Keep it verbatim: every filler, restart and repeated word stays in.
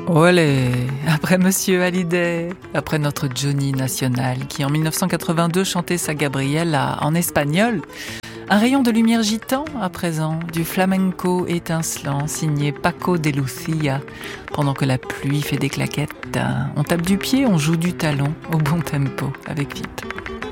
Olé, après Monsieur Hallyday, après notre Johnny national qui en mille neuf cent quatre-vingt-deux chantait sa Gabriela en espagnol. Un rayon de lumière gitan à présent, du flamenco étincelant signé Paco de Lucia. Pendant que la pluie fait des claquettes, on tape du pied, on joue du talon au bon tempo avec Vip.